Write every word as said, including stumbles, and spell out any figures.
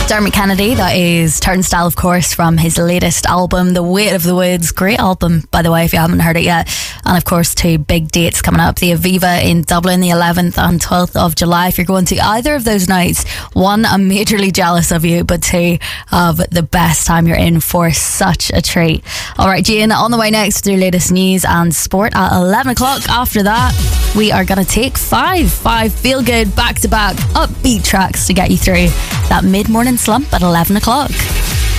Dermot Kennedy, that is Turnstile, of course, from his latest album, The Weight of the Woods. Great album, by the way, if you haven't heard it yet. And of course, two big dates coming up. The Aviva in Dublin, the eleventh and twelfth of July. If you're going to either of those nights, one, I'm majorly jealous of you, but two, of the best time you're in for. Such a treat. Alright, Jane, on the way next with your latest news and sport at eleven o'clock. After that, we are going to take five, five feel good back to back upbeat tracks to get you through that mid morning slump at eleven o'clock.